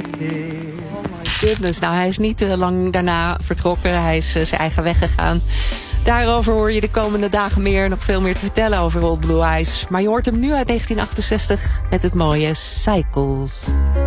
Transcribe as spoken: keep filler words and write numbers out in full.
Oh my goodness. Nou, hij is niet uh, lang daarna vertrokken. Hij is uh, zijn eigen weg gegaan. Daarover hoor je de komende dagen meer. Nog veel meer te vertellen over Old Blue Eyes. Maar je hoort hem nu uit negentien achtenzestig met het mooie Cycles.